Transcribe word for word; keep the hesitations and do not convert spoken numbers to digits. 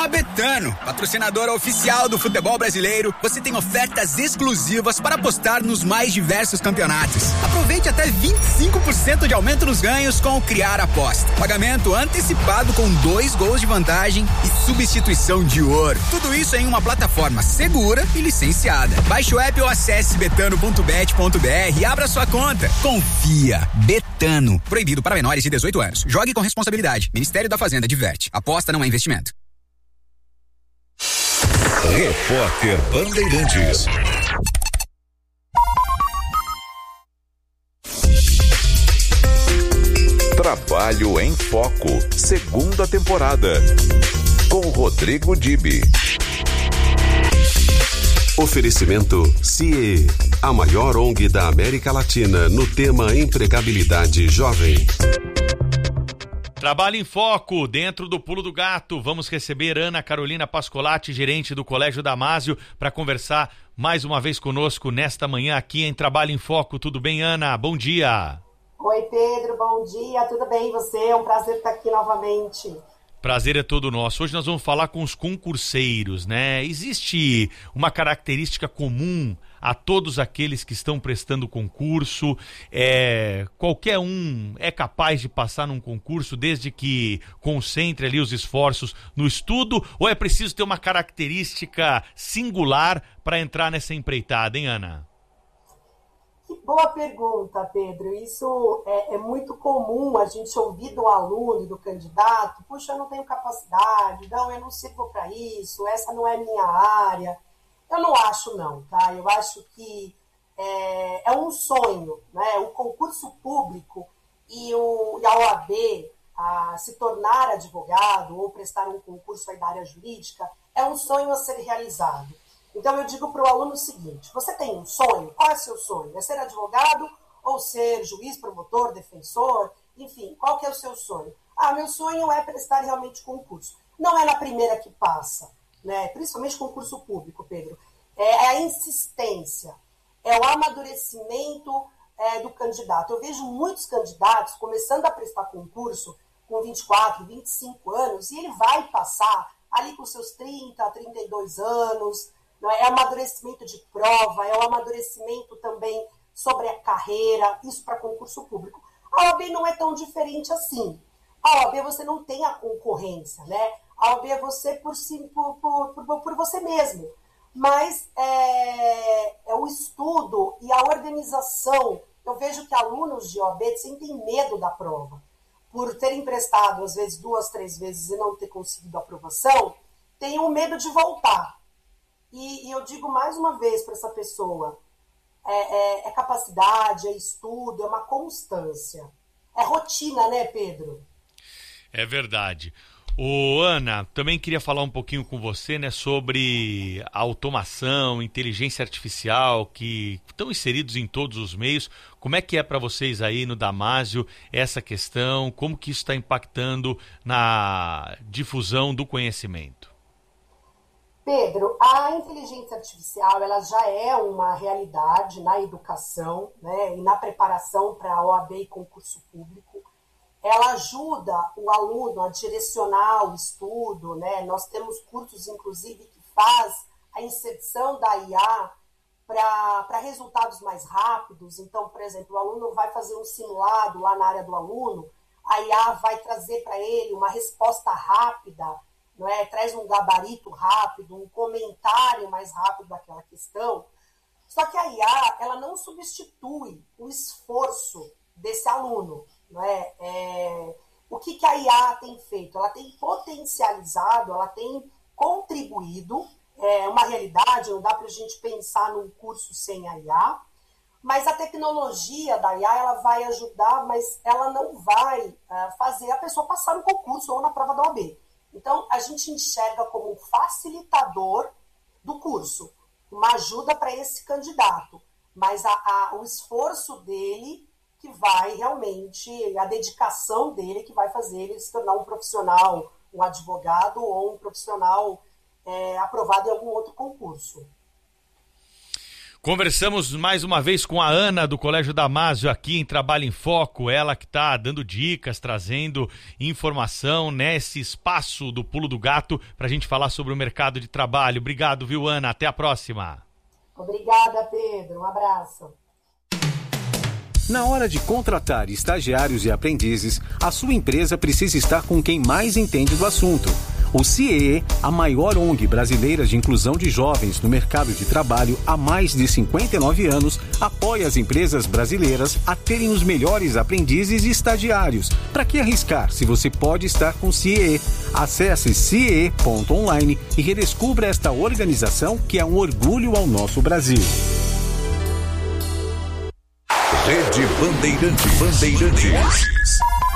a Betano, patrocinadora oficial do futebol brasileiro. Você tem ofertas exclusivas para apostar nos mais diversos campeonatos. Aproveite até vinte e cinco por cento de aumento nos ganhos com o Criar Aposta. Pagamento antecipado com dois gols de vantagem e substituição de ouro. Tudo isso em uma plataforma segura e licenciada. Baixe o app ou acesse betano ponto bet ponto br e abra sua conta. Confia. Betano. Proibido para menores de dezoito anos. Jogue com responsabilidade. Ministério da Fazenda diverte. Aposta não é investimento. Repórter Bandeirantes. Trabalho em Foco, segunda temporada, com Rodrigo Dibi. Oferecimento C I E, a maior O N G da América Latina no tema empregabilidade jovem. Trabalho em Foco, dentro do Pulo do Gato. Vamos receber Ana Carolina Pascolati, gerente do Colégio Damásio, para conversar mais uma vez conosco nesta manhã aqui em Trabalho em Foco. Tudo bem, Ana? Bom dia. Oi, Pedro. Bom dia. Tudo bem? E você? É um prazer estar aqui novamente. Prazer é todo nosso. Hoje nós vamos falar com os concurseiros, né? Existe uma característica comum a todos aqueles que estão prestando concurso. É, qualquer um é capaz de passar num concurso desde que concentre ali os esforços no estudo, ou é preciso ter uma característica singular para entrar nessa empreitada, hein, Ana? Que boa pergunta, Pedro. Isso é, é muito comum a gente ouvir do aluno e do candidato: puxa, eu não tenho capacidade, não, eu não sirvo para isso, essa não é minha área. Eu não acho, não, tá? Eu acho que é, é um sonho, né? O concurso público e, o, e a O A B, a se tornar advogado ou prestar um concurso aí da área jurídica, é um sonho a ser realizado. Então, eu digo para o aluno o seguinte: você tem um sonho? Qual é o seu sonho? É ser advogado ou ser juiz, promotor, defensor? Enfim, qual que é o seu sonho? Ah, meu sonho é prestar realmente concurso. Não é na primeira que passa, né? Principalmente concurso público, Pedro. É a insistência, é o amadurecimento é, do candidato. Eu vejo muitos candidatos começando a prestar concurso com vinte e quatro, vinte e cinco anos, e ele vai passar ali com seus trinta, trinta e dois anos. É amadurecimento de prova, é o amadurecimento também sobre a carreira, isso para concurso público. A O A B não é tão diferente assim. A O A B você não tem a concorrência, né? A O A B é você por, si, por, por, por, por você mesmo. Mas é, é o estudo e a organização. Eu vejo que alunos de O A B sentem medo da prova. Por terem prestado, às vezes, duas, três vezes e não ter conseguido a aprovação, têm o medo de voltar. E, e eu digo mais uma vez para essa pessoa: é, é, é capacidade, é estudo, é uma constância. É rotina, né, Pedro? É verdade. Ô, Ana, também queria falar um pouquinho com você, né, sobre a automação, inteligência artificial, que estão inseridos em todos os meios. Como é que é para vocês aí no Damásio essa questão? Como que isso está impactando na difusão do conhecimento? Pedro, a inteligência artificial ela já é uma realidade na educação, né, e na preparação para a O A B e concurso público. Ela ajuda o aluno a direcionar o estudo, né? Nós temos cursos, inclusive, que faz a inserção da I A para resultados mais rápidos. Então, por exemplo, o aluno vai fazer um simulado lá na área do aluno, a I A vai trazer para ele uma resposta rápida, não é? Traz um gabarito rápido, um comentário mais rápido daquela questão. Só que a I A ela não substitui o esforço desse aluno. Não é? É, o que, que a I A tem feito? Ela tem potencializado, ela tem contribuído, é uma realidade, não dá para a gente pensar num curso sem a I A, mas a tecnologia da I A ela vai ajudar, mas ela não vai uh, fazer a pessoa passar no concurso ou na prova da O A B. Então, a gente enxerga como um facilitador do curso, uma ajuda para esse candidato, mas a, a, o esforço dele que vai realmente, a dedicação dele que vai fazer ele se tornar um profissional, um advogado ou um profissional é, aprovado em algum outro concurso. Conversamos mais uma vez com a Ana do Colégio Damásio aqui em Trabalho em Foco, ela que está dando dicas, trazendo informação nesse espaço do Pulo do Gato para a gente falar sobre o mercado de trabalho. Obrigado, viu, Ana? Até a próxima. Obrigada, Pedro. Um abraço. Na hora de contratar estagiários e aprendizes, a sua empresa precisa estar com quem mais entende do assunto. O C I E, a maior O N G brasileira de inclusão de jovens no mercado de trabalho há mais de cinquenta e nove anos, apoia as empresas brasileiras a terem os melhores aprendizes e estagiários. Para que arriscar se você pode estar com o C I E? Acesse C I E ponto online e redescubra esta organização que é um orgulho ao nosso Brasil. Rede Bandeirantes. Bandeirantes.